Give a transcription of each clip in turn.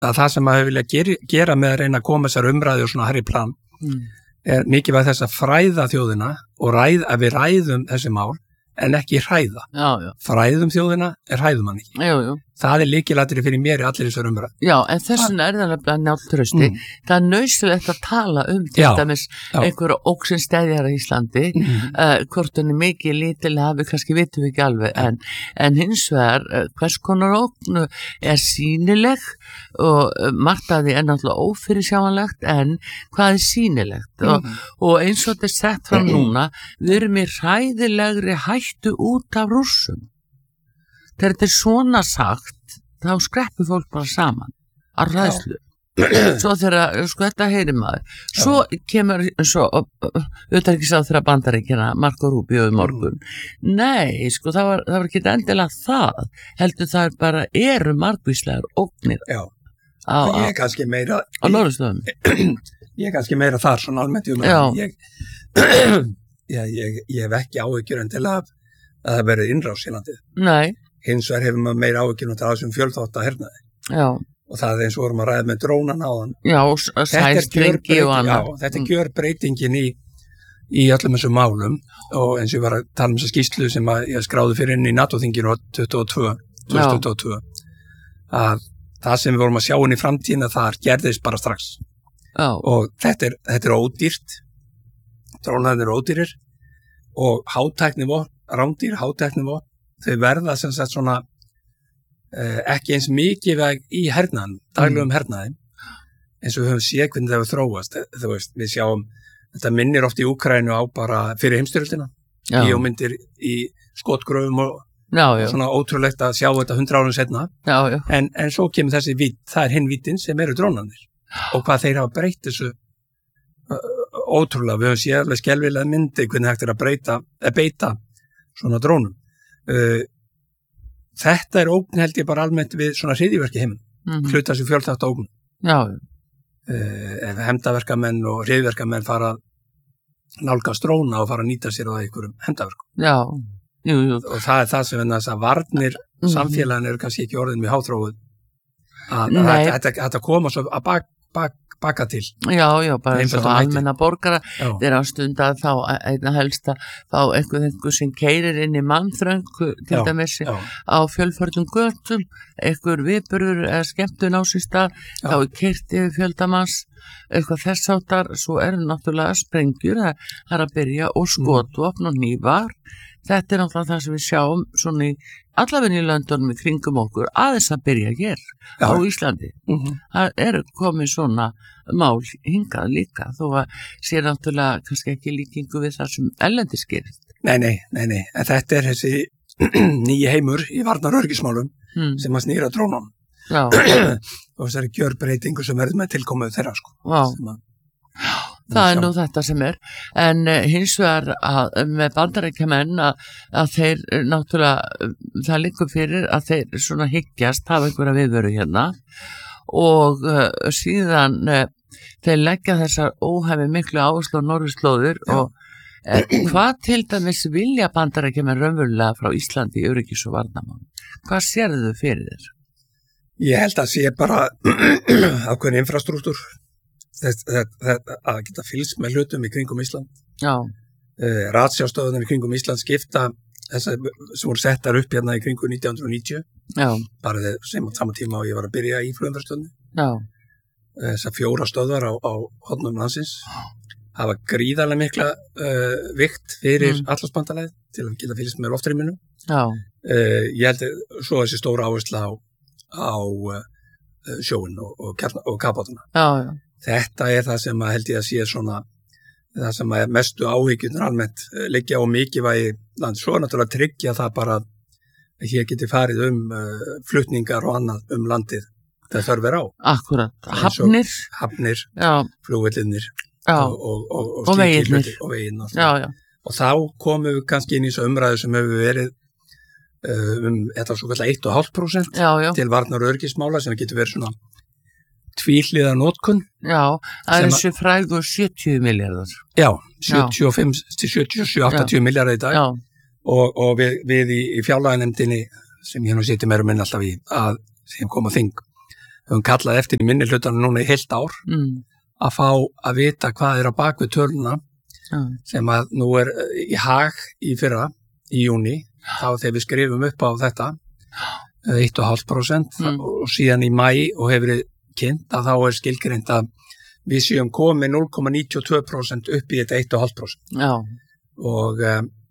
að það sem maður vilja gera með að reyna að koma þessar umræði og svona hærri plan er mikilvægt þess að fræða þjóðina og að við ræðum þessi mál en ekki hræða. Fræðum þjóðina hræðum hann ekki. Það lykilatriði fyrir mér í allir þessar umræðu. Já, en þessin það nefnilega Njáll Trausti. Það nauðsynlegt að tala til dæmis einhverja óksinn steðjar í Íslandi, hvort hann mikið lítilega hafi, kannski vitum við ekki alveg, en hins vegar hvers konar ógn sýnileg og margt af því náttúrulega ófyrirsjáanlegt, en hvað sýnilegt og eins og þetta sett fram núna, við erum í hræðilegri hættu út af Rússum. Þegar þetta svona sagt, þá skreppur fólk bara saman að hræðslu. Svo þegar, þetta heyrir maður. Svo kemur, utanríkisráðherra Bandaríkjanna, Marco Rubio morgun. Nei, það var ekki endilega það. Heldur það bara eru margvíslegar ógnir. Já, ég er kannski meira á norðurslóðum. Ég er kannski meira þar, svona almennt ég hef ekki áhyggjur endilega að það verið innrás í landið. Nei. Hins vegar hefur maður meira áhyggjur til þessum fjölþátta hernaði. Já. Og það eins og vorum að ræða með drónan áðan. Já, og sæstrengi og annað. Já, þetta gjörbreytingin í öllum þessum málum og eins og ég var að tala þessa skýrslu sem ég skráði fyrir inn í NATO-þinginu 2022 að það sem við vorum að sjá inn í framtíðina þar gerðist bara strax. Já. Og þetta er ódýrt. Drónarnir eru ódýrir og rándýr hátæknivopn, þau verða sem sagt svona ekki eins mikið í hernaðin, daglegum hernaði, eins og við höfum séð hvernig það hefur þróast. Þú veist, við sjáum, þetta minnir oft í Úkraínu á bara fyrir heimsstyrjöldina, bíómyndir í skotgröfum og svona ótrúlegt að sjá þetta 100 árum seinna. En svo kemur þessi vídd, það hinn víddin sem eru drónarnir og hvað þeir hafa breytt þessu ótrúlega. Við höfum séð alveg skelfilega myndi hvernig hægt að beita svona drónum. Þetta ógn held ég bara almennt við svona hryðjuverki heiminn, hluta sem fjölþátta ógn. Ef hefndaverkamenn og hryðjuverkamenn fara að nálgast dróna og fara að nýta sér á það einhverjum hefndaverkum. Og það er það sem þess að varnir samfélagin eru kannski ekki orðin við háþróuð að þetta koma svo að baka til. Já, bara eins og almenna borgara þeir á stund að þá einna helst að fá einhver sem keyrir inn í mannþröng til dæmis á fjölförnum götum, einhver viðburður eða skemmtun á sér stað, þá er keyrt yfir fjöldamanns, eitthvað þess áttar, svo náttúrulega sprengjur, það er að byrja og skotvopn og hnífar. Þetta er náttúrulega það sem við sjáum svona í allavega í löndunum í kringum okkur aðeins að byrja hér á Íslandi. Það komið svona mál hingað líka þó að sé náttúrulega kannski ekki líkingu við það sem erlendis gerist. Nei, en þetta er þessi nýji heimur í varnaröryggismálum sem að snýra drónum. Og þessari gjörbreytingu sem verður með tilkomuð þeirra Það nú þetta sem en hins vegar með bandaríkjamenn að þeir náttúrulega, það liggur fyrir að þeir svona hyggjast hafa einhverja viðveru hérna og síðan þeir leggja þessar óhæmi miklu áherslu á norðurslóðir og hvað til dæmis vilja bandaríkjamenn raunverulega frá Íslandi í öryggis- og varnarmál? Hvað sérðu þau fyrir þér? Ég held að sé bara ákveðin infrastruktúr. Að geta fylgst með hlutum í kringum Ísland. Ratsjárstöðunar í kringum Ísland skipta þessar sem voru settar upp hérna í kringum 1990 bara sem á sama tíma og ég var að byrja í flugumferðarstöðinni. Þessar 4 stöðvar á hornum landsins hafa gríðarlega mikla vikt fyrir Atlantsbandalagið til að geta fylgst með loftrýminu. Ég held að svo þessi stóra áhersla á sjóinn og kafbátana. Þetta er það sem held ég að sé svona það sem mestu áhyggjurnar almennt liggja á mikilvægi land. Svo náttúrulega tryggja það bara að hér geti farið flutningar og annað landið það þörf á. Akkurat, hafnir, flugvellinir og veginir. Og þá komum við kannski inn í þessu umræðu sem hefur verið þetta svo kallar 1,5% til varnar- og öryggismála sem getur verið svona tvíhliða notkun. Það er þessi frægu 70 milljarðar. 75 til 77-80 milljarðar í dag og við í fjárlaganefndinni sem ég nú sitjum meira og minna alltaf í að sem koma þing höfum kallað eftir í minni hlutanum núna í heilt ár að fá að vita hvað á bak við töluna sem að nú í Hag í fyrra, í júni, þá þegar við skrifum upp á þetta 1,5% og síðan í maí og hefur verið kynnt að þá skilgreint að við séum komið 0,92% upp í þetta 1,5%. Já. Og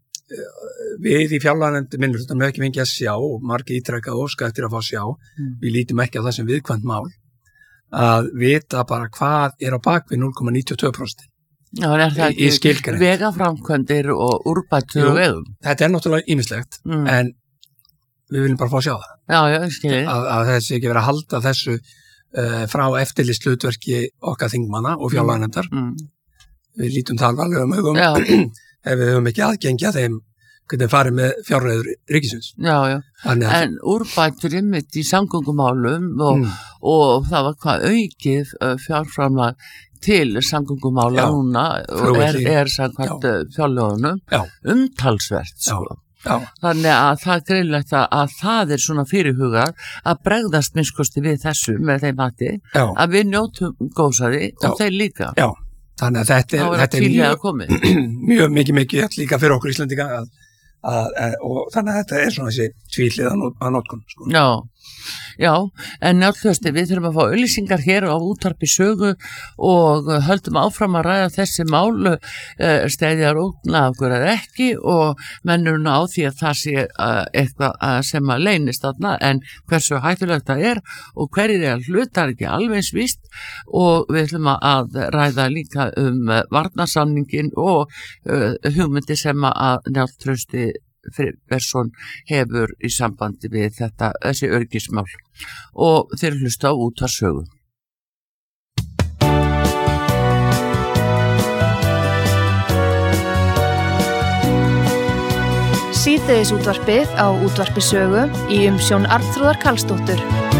við í fjárlaganefnd minnihlutanum höfum ekki fengið að sjá og margir ítrekað óska eftir að fá sjá, við lítum ekki á það sem viðkvæmt mál, að vita bara hvað á bak við 0,92%. Já, er það ekki vegaframkvæmdir og úrbætur og vegum? Þetta náttúrulega ýmislegt, en við viljum bara fá að sjá það. Já, ég skilji. Að þessi ekki verið að halda þessu frá eftirlitshlutverki okkar þingmanna og fjárlaganefndar. Við lítum það alvarlegum augum ef við höfum ekki aðgengja þeim hvernig farið með fjárreiður ríkisins. Já. En úrbætur einmitt í samgöngumálum og það var hvað aukið fjárframlag til samgöngumála núna og samkvæmt fjárlögunum umtalsvert, sko. Já. Þannig að það er greinlegt að það svona fyrirhugar að bregðast minnskosti við þessu með þeim mati að við njótum góðsaði og þeir líka. Já, þannig að þetta er mjög mikið líka fyrir okkur Íslendinga og þannig að þetta er svona þessi tvíhliða að notkun. Sko. Já, en náttúrulega við þurfum að fá auglýsingar hér á Útvarpi Sögu og höldum áfram að ræða þessi mál stæðjar ógnaðugur eða ekki og mennurinn á því að það sé eitthvað sem að leynist þarna en hversu hættulegt það er og hverjir hlutar ekki alveg víst og við ætlum að ræða líka varnarsamningin og hugmyndi sem að Njáll Trausti Friðbertsson hefur í sambandi við þessi öryggismál og þeir hlusta á Útvarp Sögu. Síðdegisútvarpið á Útvarpi Sögu í umsjón Arnþrúðar Karlsdóttur.